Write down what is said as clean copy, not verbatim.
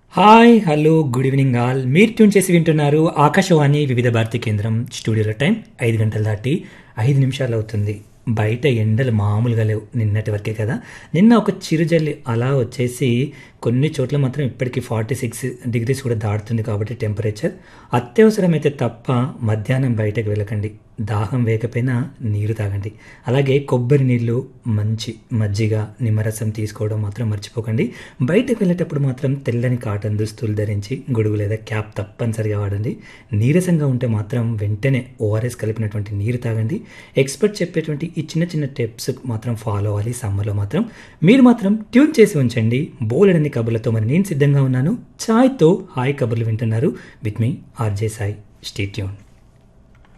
Hi hello good evening all. మీరు tune చేసి వింటున్నారు ఆకాశవాణి వివిధ భారతి కేంద్రం. స్టూడియోలో టైం 5 గంటలు దాటి 5 నిమిషాలు అవుతుంది. బయట ఎండలు మామూలుగా లేవు, నిన్నటి వరకే కదా. నిన్న ఒక చిరుజల్లి అలా వచ్చేసి కొన్ని చోట్ల మాత్రం ఇప్పటికీ 46 డిగ్రీస్ కూడా దాటుతుంది. కాబట్టి టెంపరేచర్ అత్యవసరమైతే తప్ప మధ్యాహ్నం బయటకు వెళ్ళకండి. దాహం వేయకపోయినా నీరు తాగండి. అలాగే కొబ్బరి నీళ్ళు, మంచి మజ్జిగ, నిమ్మరసం తీసుకోవడం మాత్రం మర్చిపోకండి. బయటకు వెళ్ళేటప్పుడు మాత్రం తెల్లని కాటన్ దుస్తులు ధరించి గొడుగు లేదా క్యాప్ తప్పనిసరిగా వాడండి. నీరసంగా ఉంటే మాత్రం వెంటనే ఓఆర్ఎస్ కలిపినటువంటి నీరు తాగండి. ఎక్స్పర్ట్ చెప్పేటువంటి ఈ చిన్న చిన్న టిప్స్ మాత్రం ఫాలో అవ్వాలి. సమ్మర్లో మాత్రం మీరు మాత్రం ట్యూన్ చేసి ఉంచండి. బోలెడని కబుర్లతో మరి నేను సిద్ధంగా ఉన్నాను. ఛాయ్తో హాయ్ కబుర్లు వింటున్నారు with me RJ Sai. Stay tune.